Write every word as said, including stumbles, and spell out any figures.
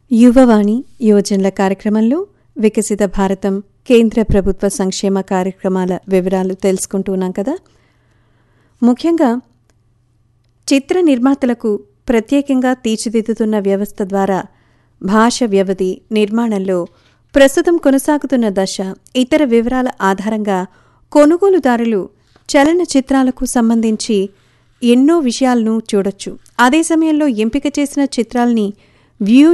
యువవాణి యువజనుల కార్యక్రమంలో వికసిత భారతం కేంద్ర ప్రభుత్వ సంక్షేమ కార్యక్రమాల వివరాలు తెలుసుకుంటూ ఉన్నాం కదా. ముఖ్యంగా చిత్ర నిర్మాతలకు ప్రత్యేకంగా తీర్చిదిద్దుతున్న వ్యవస్థ ద్వారా భాష వ్యవధి నిర్మాణంలో ప్రస్తుతం కొనసాగుతున్న దశ, ఇతర వివరాల ఆధారంగా కొనుగోలుదారులు చలనచిత్రాలకు సంబంధించి ఎన్నో విషయాలను చూడొచ్చు. అదే సమయంలో ఎంపిక చేసిన చిత్రాల్ని వ్యూ